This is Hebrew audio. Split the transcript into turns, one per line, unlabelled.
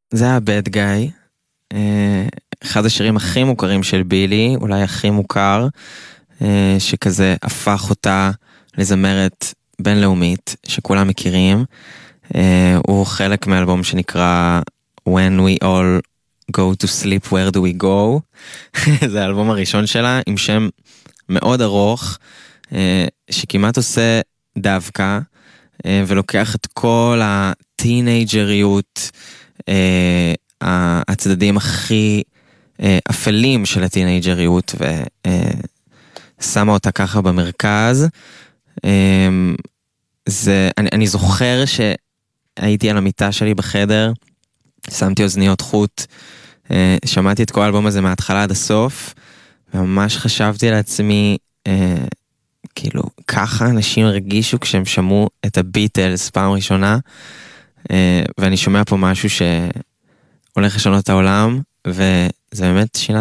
זה היה Bad Guy, אחד השירים הכי מוכרים של בילי, אולי הכי מוכר, שכזה הפך אותה לזמרת בינלאומית, שכולם מכירים. הוא חלק מאלבום שנקרא When We All Go to Sleep, Where Do We Go. זה האלבום הראשון שלה, עם שם מאוד ארוך, שכמעט עושה דווקא, ולוקח את כל הטינג'ריות, הצדדים הכי אפלים של הטינג'ריות, ושמה אותה ככה במרכז. אני זוכר שהייתי על המיטה שלי בחדר, שמתי אוזניות חוט, שמעתי את כל האלבום הזה מההתחלה עד הסוף, וממש חשבתי לעצמי, כאילו, ככה אנשים הרגישו כשהם שמעו את הביטלס פעם ראשונה, ואני שומע פה משהו שהולך לשנות את העולם, וזה באמת שינה